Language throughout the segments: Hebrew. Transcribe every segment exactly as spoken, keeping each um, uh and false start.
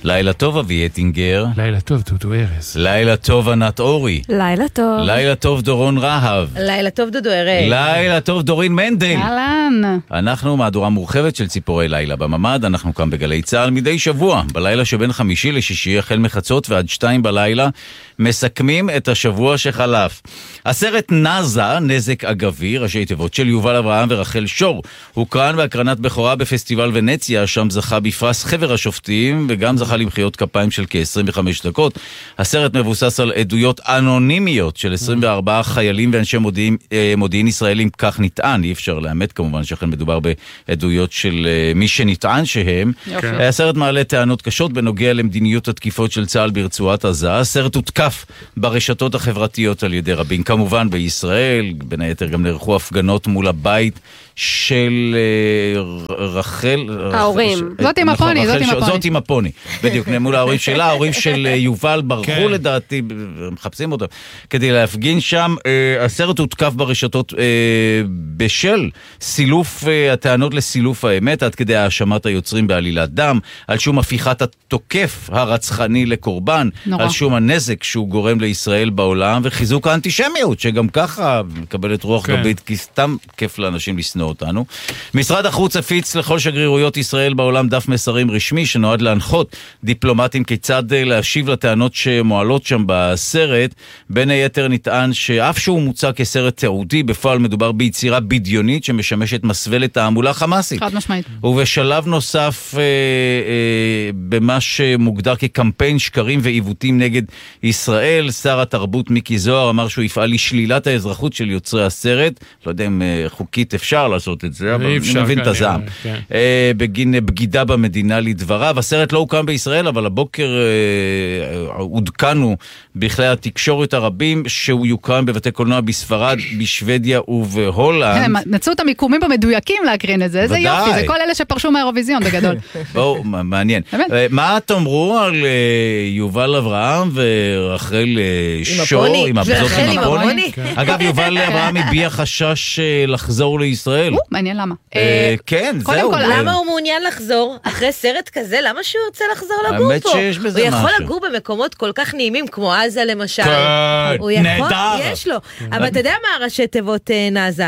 לילה טוב אבי אטינגר. לילה טוב דודו ארז. לילה טוב ענת אורי. לילה טוב. לילה טוב דורון רהב. לילה טוב דודו ארז. לילה טוב דורין מנדל. אהלן. אנחנו מהדורה מורחבת של ציפורי לילה בממד. אנחנו כאן בגלי צהל מדי שבוע, בלילה שבין חמישי לשישי, החל מחצות ועד שתיים בלילה, מסכמים את השבוע שחלף. הסרט נזה, נזק אגבי, ראשי תיבות של יובל אברהם ורחל שור, הוקרן בהקרנת בכורה בפסטיבל ונציה, שם זכה בפרס חבר השופטים וגם זכה למחיאות כפיים של כ-עשרים וחמש דקות. הסרט מבוסס על עדויות אנונימיות של עשרים וארבעה חיילים ואנשי מודיעין, מודיעין ישראלים, כך נטען, אי אפשר לאמת כמובן שכן מדובר בעדויות של מי שנטען שהם. יופי. הסרט מעלה טענות קשות בנוגע למדיניות התקיפות של צה"ל ברצועת עזה. הסרט הותקף ברשתות החברתיות על ידי רבים, כמובן בישראל, בין היתר גם נערכו הפגנות מול הבית של רחל, ההורים, זאת עם הפוני, זאת עם הפוני. זאת עם הפוני, בדיוק, מול ההורים שלה, ההורים של יובל ברחו לדעתי, מחפשים אותם, כדי להפגין שם. הסרט הותקף ברשתות בשל סילוף, הטענות לסילוף האמת, עד כדי האשמת היוצרים בעלילת דם, על שום הפיכת התוקף הרצחני לקורבן, על שום הנזק שהוא גורם לישראל בעולם, וחיזוק האנטישמיות, שגם ככה מקבלת רוח גבית, כי סתם כיף לאנשים לסנוע אותנו. משרד החוץ הפיץ לכל שגרירויות ישראל בעולם דף מסרים רשמי שנועד להנחות דיפלומטים כיצד להשיב לטענות שמועלות שם בסרט. בין היתר נטען שאף שהוא מוצא כסרט תיעודי, בפועל מדובר ביצירה בדיונית שמשמשת מסווה תעמולה חמאסית. חד משמעית. ובשלב נוסף אה, אה, במה שמוגדר כקמפיין שקרים ועיוותים נגד ישראל, שר התרבות מיקי זוהר אמר שהוא יפעל לשלילת האזרחות של יוצרי הסרט. לא יודע אם אה, חוקית אפשר לעשות את זה, אבל אני מבין את הזעם. בגין בגידה במדינה לדבריו. הסרט לא הוקם בישראל, אבל הבוקר עודכנו בכלי התקשורת הרבים שהוא יוקרן בבתי קולנוע בספרד, בשוודיה ובהולנד. נצאו את המיקומים במדויקים להקרין את זה, איזה יופי, זה כל אלה שפרשו מהאירוויזיון בגדול. בואו, מעניין. מה תאמרו על יובל אברהם ורחל שור, עם הבזות עם הפוני? אגב, יובל אברהם הביע חשש לחזור לישראל. מעניין למה. כן, זהו. קודם כל, למה הוא מעוניין לחזור? אחרי סרט כזה, למה שהוא ירצה לחזור לגור פה? האמת שיש בזה משהו. הוא יכול לגור במקומות כל כך נעימים, כמו עזה למשל. הוא יכול, יש לו. אבל אתה יודע מה ראשי תיבות נזה?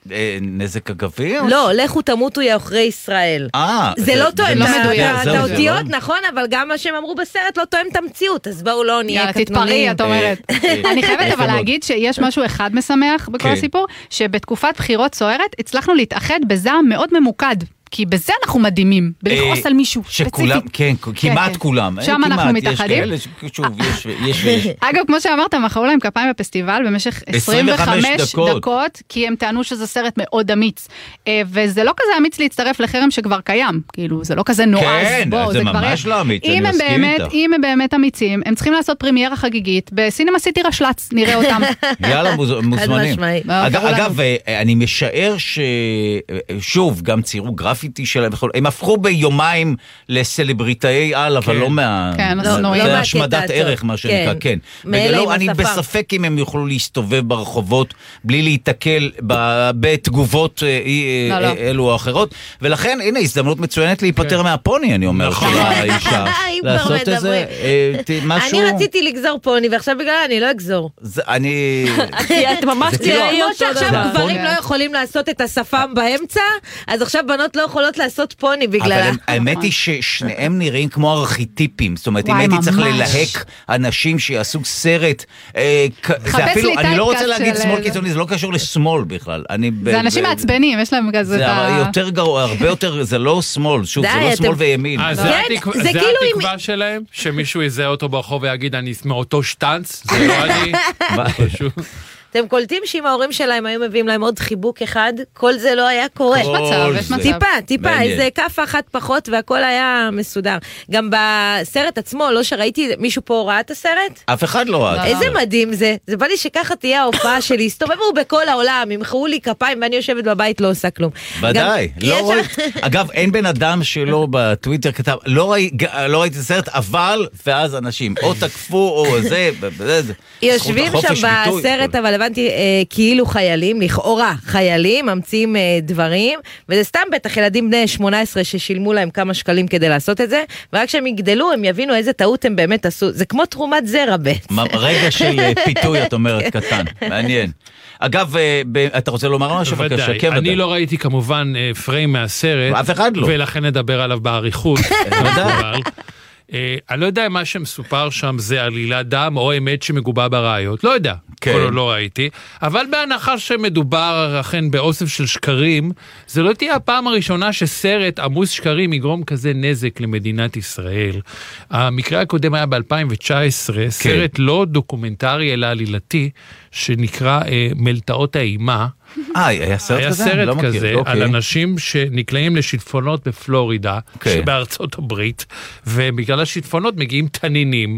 נזק אגבי? לא, לכו תמותו יא עוכרי ישראל. זה לא תואם את האותיות, נכון, אבל גם מה שהם אמרו בסרט לא תואם את המציאות, אז בואו לא נהיה קטנונים. תתפרי, את אומרת. אני חייבת אבל להגיד שיש משהו אחד משמח בכל הסיפור, שבתקופת בחירות סוערת הצלחנו להתאחד בזעם מאוד ממוקד. כי בזה אנחנו מדהימים, בלכעוס על מישהו ספציפית. כן, כמעט כולם. שם אנחנו מתאחדים. שוב, יש ויש. אגב, כמו שאמרת, מחאו להם כפיים בפסטיבל במשך עשרים וחמש דקות, כי הם טענו שזה סרט מאוד אמיץ. וזה לא כזה אמיץ להצטרף לחרם שכבר קיים. כאילו, זה לא כזה נועז. כן, זה ממש לא אמיץ, אני מסכים איתך. אם הם באמת אמיצים, הם צריכים לעשות פרימיירה חגיגית בסינמה סיטי רשל"צ, נראה אותם. יאללה, מוזמנים. אגב, אני משער ששוב, גם ציירו גרפי שלהם, הם הפכו ביומיים לסלבריטאי על, אבל לא מה... זה השמדת ערך, מה שנקרא, כן. אני בספק אם הם יוכלו להסתובב ברחובות, בלי להתקל בתגובות אלו או אחרות, ולכן, הנה, הזדמנות מצוינת להיפטר מהפוני, אני אומר, של האישה. לעשות איזה משהו... אני רציתי לגזור פוני, ועכשיו בגלל אני לא אגזור. אני... את ממש תראי אותו. שעכשיו גברים לא יכולים לעשות את השפם באמצע, אז עכשיו בנות לא יכולות לעשות פוני בגללה. אבל האמת היא ששניהם נראים כמו ארכיטיפים, זאת אומרת, אם הייתי צריך ללהק אנשים שיעשו סרט, זה אפילו, אני לא רוצה להגיד שמאל קיצוני, זה לא קשור לשמאל בכלל. זה אנשים מעצבנים, יש להם כזה... זה יותר גרוע, הרבה יותר, זה לא שמאל, שוב, זה לא שמאל וימין. זה התקווה שלהם, שמישהו יזהה אותו ברחוב ויגיד, אני מאותו שטנץ, זה לא אני, פשוט. אתם קולטים שאם ההורים שלהם היו מביאים להם עוד חיבוק אחד, כל זה לא היה קורה. יש מצב, יש מצב. טיפה, טיפה, איזה כף אחת פחות והכל היה מסודר. גם בסרט עצמו, לא שראיתי, מישהו פה ראה את הסרט? אף אחד לא ראה. איזה מדהים זה. זה בא לי שככה תהיה ההופעה שלי, הסתובבו בכל העולם, ימחאו לי כפיים ואני יושבת בבית לא עושה כלום. ודאי. אגב, אין בן אדם שלו בטוויטר כתב, לא ראיתי את הסרט, אבל, ואז אנשים, או תקפו, או זה, יושבים שם בסרט, אבל הבנתי, כאילו חיילים, לכאורה חיילים, ממציאים דברים, וזה סתם בטח ילדים בני שמונה עשרה ששילמו להם כמה שקלים כדי לעשות את זה, ורק כשהם יגדלו הם יבינו איזה טעות הם באמת עשו, זה כמו תרומת זרע בעצם. רגע של פיתוי, את אומרת, קטן, מעניין. אגב, אתה רוצה לומר משהו? ודאי, אני לא ראיתי כמובן פריים מהסרט, אף אחד לא. ולכן נדבר עליו בעריכות. אני לא יודע מה שמסופר שם זה עלילת דם או אמת שמגובה בראיות, לא יודע, כל לא ראיתי, אבל בהנחה שמדובר אכן באוסף של שקרים, זה לא תהיה הפעם הראשונה שסרט עמוס שקרים יגרום כזה נזק למדינת ישראל. המקרה הקודם היה ב-אלפיים תשע עשרה, סרט לא דוקומנטרי אלא עלילתי, שנקרא מלטעות האימה. אה, היה סרט כזה? היה סרט כזה על אנשים שנקלעים לשיטפונות בפלורידה, שבארצות הברית, ובגלל השיטפונות מגיעים תנינים,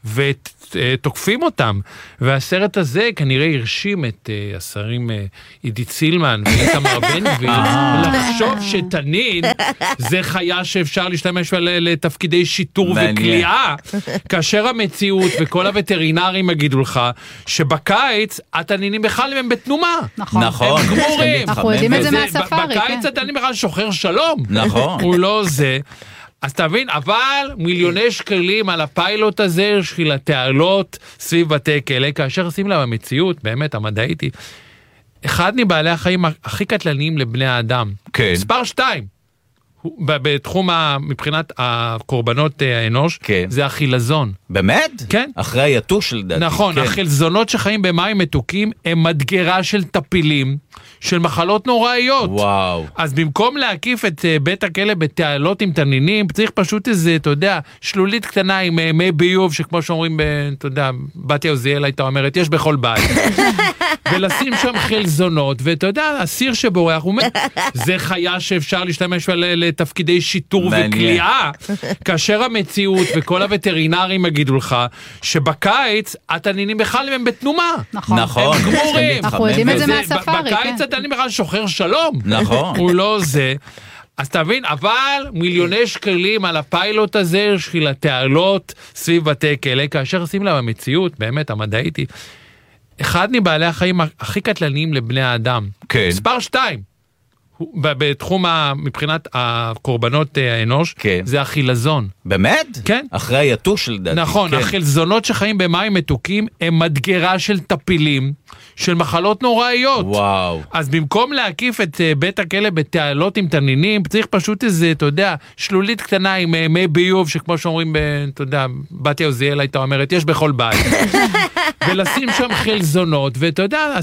ותוקפים אותם. והסרט הזה כנראה הרשים את השרים עידית סילמן ואיתמר בן גביר, לחשוב שתנין זה חיה שאפשר להשתמש לתפקידי שיטור וכליאה, כאשר המציאות וכל הווטרינרים יגידו לך שבקיץ התנינים בכלל הם בתנומה. נכון. נכון. הם גמורים. אנחנו יודעים את זה מהספארי. בקיץ התנינים בכלל שוחר שלום. נכון. הוא לא זה. אז תבין, אבל מיליוני שקלים על הפיילוט הזה של התעלות סביב בתי כלא, כאשר עושים לה במציאות, באמת המדעית היא, אחד מבעלי החיים הכי קטלניים לבני האדם. כן. מספר שתיים. בתחום מבחינת הקורבנות האנוש, כן. זה החילזון. באמת? כן. אחרי היתוש לדעתי. נכון, כן. החילזונות שחיים במים מתוקים הם מדגרה של טפילים, של מחלות נוראיות. וואו. אז במקום להקיף את בית הכלא בתעלות עם תנינים, צריך פשוט איזה, אתה יודע, שלולית קטנה עם מי ביוב, שכמו שאומרים, אתה יודע, בתיה עוזיאל הייתה אומרת, יש בכל בית. ולשים שם חילזונות, ואתה יודע, הסיר שבורח, הוא אומר, זה חיה שאפשר להשתמש לתפקידי שיטור וכליאה, כאשר המציאות וכל הווטרינרים יגידו לך, שבקיץ התנינים בכלל הם בתנומה. נכון. נכון. הם גמורים. אנחנו יודעים את זה מהספארי. בקיץ התנינים בכלל שוחר שלום. נכון. הוא לא זה. אז תבין, אבל מיליוני שקלים על הפיילוט הזה של התעלות סביב בתי כלא, כאשר עושים לה במציאות, באמת המדעית היא, אחד מבעלי החיים הכי קטלניים לבני האדם. כן. מספר שתיים. בתחום מבחינת הקורבנות האנוש, כן. זה החילזון. באמת? כן. אחרי היתוש לדעתי. נכון, כן. החילזונות שחיים במים מתוקים הם מדגרה של טפילים, של מחלות נוראיות. וואו. אז במקום להקיף את בית הכלא בתעלות עם תנינים, צריך פשוט איזה, אתה יודע, שלולית קטנה עם מי ביוב, שכמו שאומרים, אתה יודע, בתיה עוזיאל הייתה אומרת, יש בכל בית. ולשים שם חילזונות, ואתה יודע,